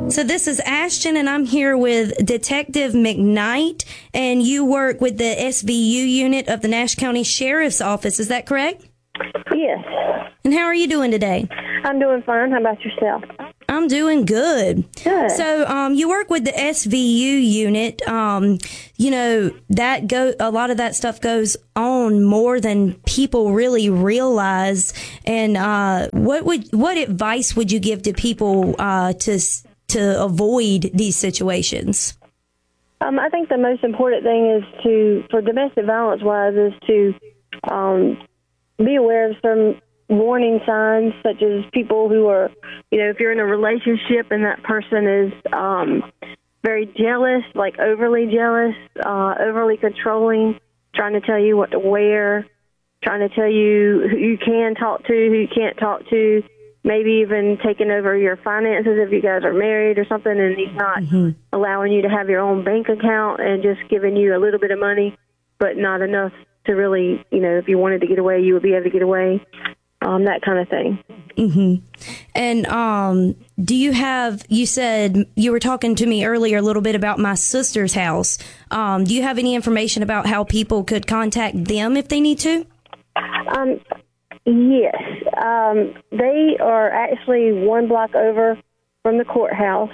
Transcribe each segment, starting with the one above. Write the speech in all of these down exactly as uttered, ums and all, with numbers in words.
So this is Ashton, and I'm here with Detective McKnight, and you work with the S V U unit of the Nash County Sheriff's Office. Is that correct? Yes. And how are you doing today? I'm doing fine. How about yourself? I'm doing good. Good. So, um, you work with the S V U unit. Um, you know, that go a lot of that stuff goes on more than people really realize. And uh, what would what advice would you give to people uh, to to avoid these situations? Um, I think the most important thing is to, for domestic violence wise, is to um, be aware of some warning signs, such as people who are, you know, if you're in a relationship and that person is um, very jealous, like overly jealous, uh, overly controlling, trying to tell you what to wear, trying to tell you who you can talk to, who you can't talk to, maybe even taking over your finances if you guys are married or something, and he's not mm-hmm. allowing you to have your own bank account and just giving you a little bit of money, but not enough to really, you know, if you wanted to get away, you would be able to get away. Um, that kind of thing. Mm-hmm. And um, do you have, you said you were talking to me earlier a little bit about my sister's house. Um, do you have any information about how people could contact them if they need to? Um, yes. Um, they are actually one block over from the courthouse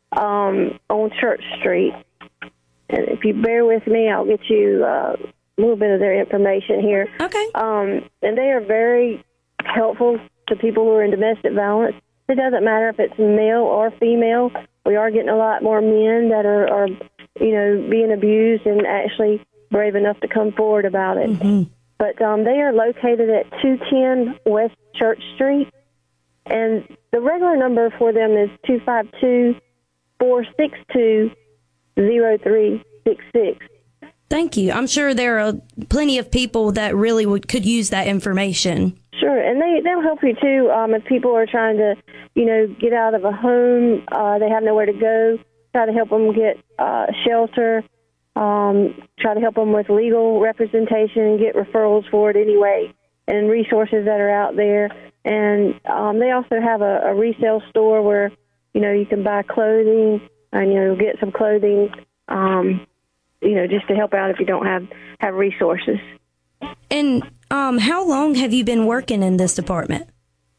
um, on Church Street. And if you bear with me, I'll get you uh, a little bit of their information here. Okay. Um, and they are very helpful to people who are in domestic violence. It doesn't matter if it's male or female. We are getting a lot more men that are, are you know, being abused and actually brave enough to come forward about it. Mm-hmm. But um, they are located at two ten West Church Street, and the regular number for them is two five two, four six two, zero three six six. Thank you. I'm sure there are plenty of people that really would could use that information. Sure, and they, they'll help you, too, um, if people are trying to, you know, get out of a home, uh, they have nowhere to go, try to help them get uh, shelter, um, try to help them with legal representation and get referrals for it anyway, and resources that are out there. And um, they also have a, a resale store where, you know, you can buy clothing and, you know, get some clothing, um, you know, just to help out if you don't have, have resources. And um, how long have you been working in this department?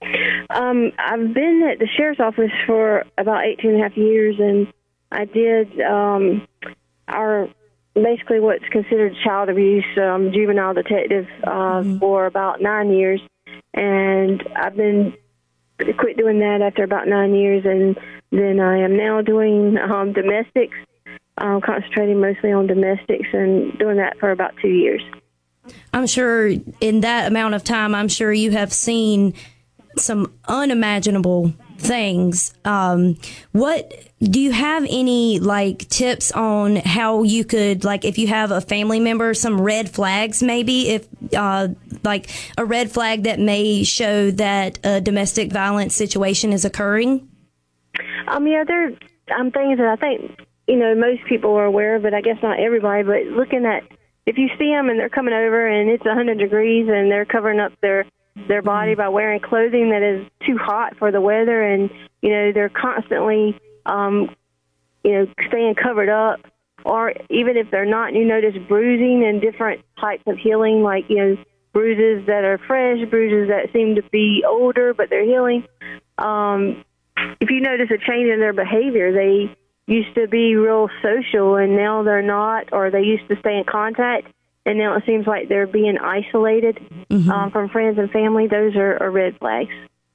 Um, I've been at the sheriff's office for about eighteen and a half years, and I did um, our basically what's considered child abuse, um, juvenile detective uh, mm-hmm. for about nine years. And I've been quit doing that after about nine years, and then I am now doing um, domestics, um, concentrating mostly on domestics, and doing that for about two years. I'm sure in that amount of time, I'm sure you have seen some unimaginable things. Um, what do you have any like tips on how you could, like, if you have a family member, some red flags, maybe if uh, like a red flag that may show that a domestic violence situation is occurring? Um, yeah, there are um, things that I think, you know, most people are aware of, but I guess not everybody. But looking at, if you see them and they're coming over and it's one hundred degrees and they're covering up their their body by wearing clothing that is too hot for the weather, and, you know, they're constantly, um, you know, staying covered up, or even if they're not, you notice bruising and different types of healing, like, you know, bruises that are fresh, bruises that seem to be older, but they're healing. Um, if you notice a change in their behavior, they used to be real social and now they're not, or they used to stay in contact and now it seems like they're being isolated mm-hmm. um, from friends and family. Those are, are red flags.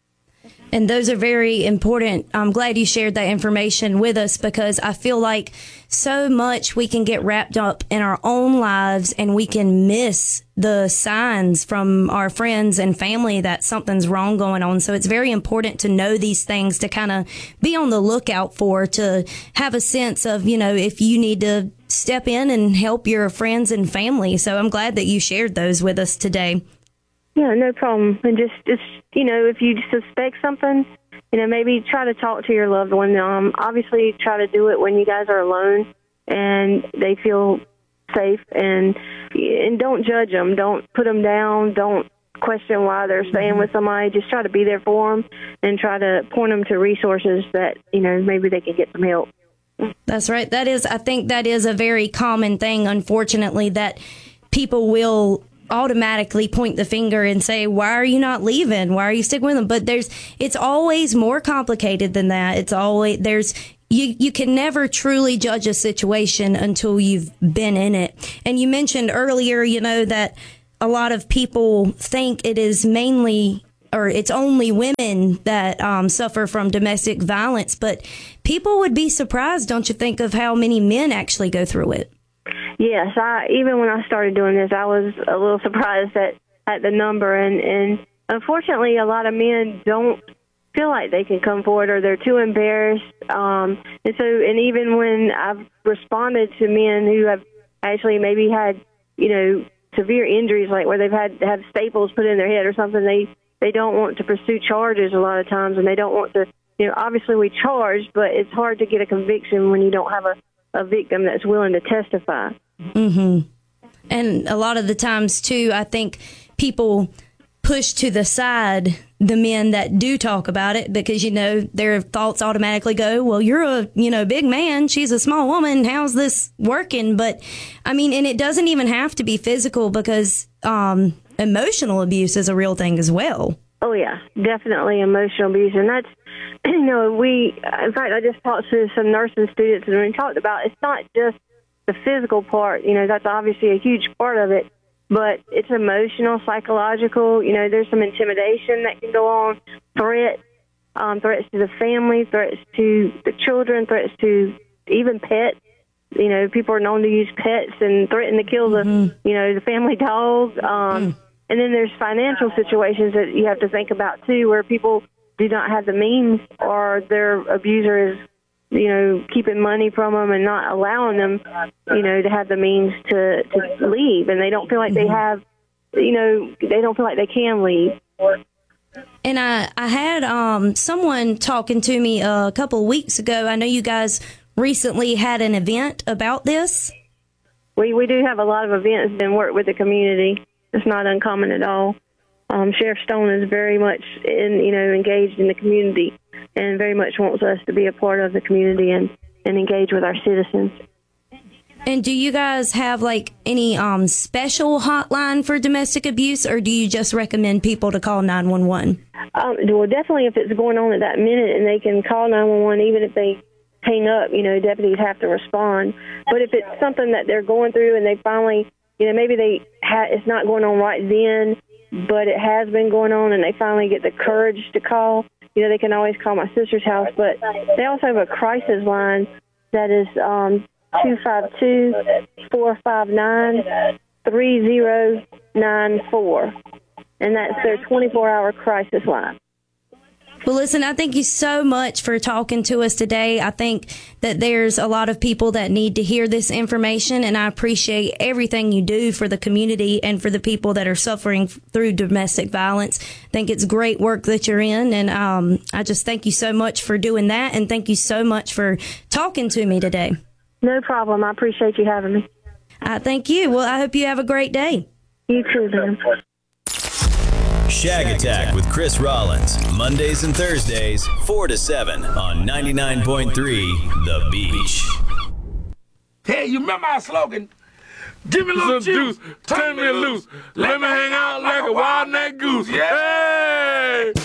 And those are very important. I'm glad you shared that information with us, because I feel like so much we can get wrapped up in our own lives and we can miss the signs from our friends and family that something's wrong going on. So it's very important to know these things, to kind of be on the lookout for, to have a sense of, you know, if you need to step in and help your friends and family. So I'm glad that you shared those with us today. Yeah, no problem. And just, just, you know, if you suspect something, you know, maybe try to talk to your loved one. Um, obviously, try to do it when you guys are alone and they feel safe. And and don't judge them. Don't put them down. Don't question why they're staying with somebody. Just try to be there for them and try to point them to resources that, you know, maybe they can get some help. That's right. That is, I think that is a very common thing, unfortunately, that people will automatically point the finger and say, why are you not leaving? Why are you sticking with them? But there's, it's always more complicated than that. It's always, there's, you, you can never truly judge a situation until you've been in it. And you mentioned earlier, you know, that a lot of people think it is mainly, or it's only women that um, suffer from domestic violence, but people would be surprised, don't you think, of how many men actually go through it? Yes, I even when I started doing this, I was a little surprised at, at the number, and, and unfortunately, a lot of men don't feel like they can come forward, or they're too embarrassed. Um, and so, and even when I've responded to men who have actually maybe had, you know, severe injuries, like where they've had to have staples put in their head or something, they they don't want to pursue charges a lot of times, and they don't want to. You know, obviously we charge, but it's hard to get a conviction when you don't have a, a victim that's willing to testify. Mm-hmm. And a lot of the times, too, I think people push to the side the men that do talk about it because, you know, their thoughts automatically go, well, you're a, you know, big man. She's a small woman. How's this working? But, I mean, and it doesn't even have to be physical because um, emotional abuse is a real thing as well. Oh, yeah, definitely emotional abuse. And that's, you know, we, in fact, I just talked to some nursing students and we talked about it's not just the physical part, you know, that's obviously a huge part of it, but it's emotional, psychological, you know, there's some intimidation that can go on, threats, um, threats to the family, threats to the children, threats to even pets. You know, people are known to use pets and threaten to kill the, mm-hmm. you know, the family dog. Um, mm. And then there's financial situations that you have to think about, too, where people do not have the means or their abuser is, you know, keeping money from them and not allowing them, you know, to have the means to, to leave. And they don't feel like they have, you know, they don't feel like they can leave. And I, I had um, someone talking to me a couple of weeks ago. I know you guys recently had an event about this. We, we do have a lot of events and work with the community. It's not uncommon at all. Um, Sheriff Stone is very much, in, you know, engaged in the community and very much wants us to be a part of the community and, and engage with our citizens. And do you guys have, like, any um, special hotline for domestic abuse, or do you just recommend people to call nine one one? Um, well, definitely if it's going on at that minute and they can call nine one one, even if they hang up, you know, deputies have to respond. But if it's something that they're going through and they finally, you know, maybe they ha- it's not going on right then, but it has been going on and they finally get the courage to call, you know, they can always call my sister's house. But they also have a crisis line that is um, two five two, four five nine, three zero nine four. And that's their twenty-four hour crisis line. Well, listen, I thank you so much for talking to us today. I think that there's a lot of people that need to hear this information, and I appreciate everything you do for the community and for the people that are suffering through domestic violence. I think it's great work that you're in, and um, I just thank you so much for doing that, and thank you so much for talking to me today. No problem. I appreciate you having me. I thank you. Well, I hope you have a great day. You too, man. Shag Attack with Chris Rollins, Mondays and Thursdays, four to seven on ninety-nine point three The Beach. Hey, you remember our slogan? Give me a little juice, turn me loose, let me hang out like a wild neck goose. Yeah!